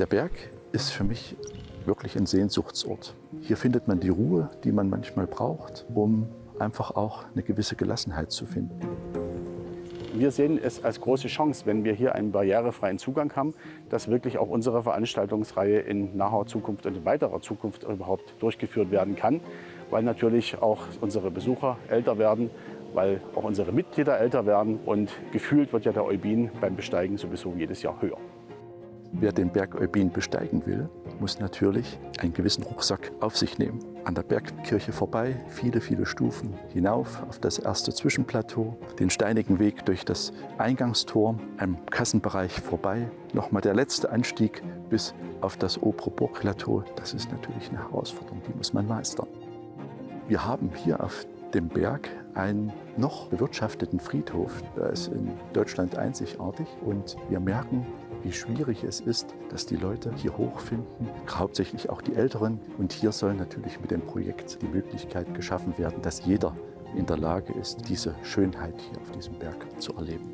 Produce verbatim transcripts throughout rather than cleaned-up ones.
Der Berg ist für mich wirklich ein Sehnsuchtsort. Hier findet man die Ruhe, die man manchmal braucht, um einfach auch eine gewisse Gelassenheit zu finden. Wir sehen es als große Chance, wenn wir hier einen barrierefreien Zugang haben, dass wirklich auch unsere Veranstaltungsreihe in naher Zukunft und in weiterer Zukunft überhaupt durchgeführt werden kann, weil natürlich auch unsere Besucher älter werden, weil auch unsere Mitglieder älter werden und gefühlt wird ja der Eubin beim Besteigen sowieso jedes Jahr höher. Wer den Berg Eubin besteigen will, muss natürlich einen gewissen Rucksack auf sich nehmen. An der Bergkirche vorbei, viele, viele Stufen hinauf auf das erste Zwischenplateau, den steinigen Weg durch das Eingangstor, am Kassenbereich vorbei, nochmal der letzte Anstieg bis auf das obere Burgplateau. Das ist natürlich eine Herausforderung, die muss man meistern. Wir haben hier auf dem Berg einen noch bewirtschafteten Friedhof. Der ist in Deutschland einzigartig und wir merken, wie schwierig es ist, dass die Leute hier hochfinden, hauptsächlich auch die Älteren. Und hier soll natürlich mit dem Projekt die Möglichkeit geschaffen werden, dass jeder in der Lage ist, diese Schönheit hier auf diesem Berg zu erleben.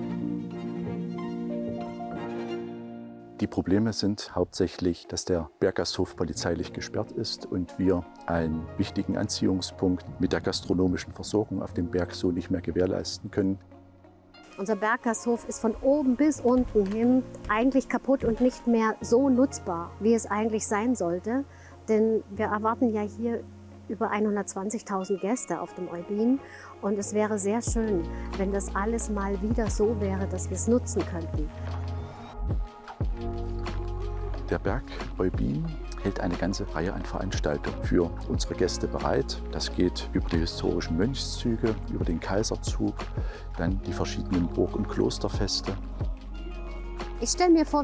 Die Probleme sind hauptsächlich, dass der Berggasthof polizeilich gesperrt ist und wir einen wichtigen Anziehungspunkt mit der gastronomischen Versorgung auf dem Berg so nicht mehr gewährleisten können. Unser Berggasthof ist von oben bis unten hin eigentlich kaputt und nicht mehr so nutzbar, wie es eigentlich sein sollte. Denn wir erwarten ja hier über hundertzwanzigtausend Gäste auf dem Eubin. Und es wäre sehr schön, wenn das alles mal wieder so wäre, dass wir es nutzen könnten. Der Berg Eubin hält eine ganze Reihe an Veranstaltungen für unsere Gäste bereit. Das geht über die historischen Mönchszüge, über den Kaiserzug, dann die verschiedenen Burg- und Klosterfeste. Ich stelle mir vor,